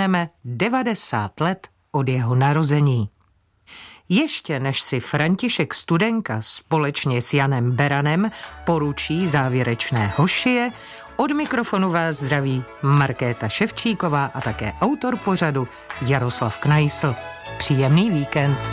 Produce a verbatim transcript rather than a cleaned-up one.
oslavujeme devadesát let od jeho narození. Ještě než si František Studenka společně s Janem Beranem poručí závěrečné hošie, od mikrofonu vás zdraví Markéta Ševčíková a také autor pořadu Jaroslav Knajsl. Příjemný víkend.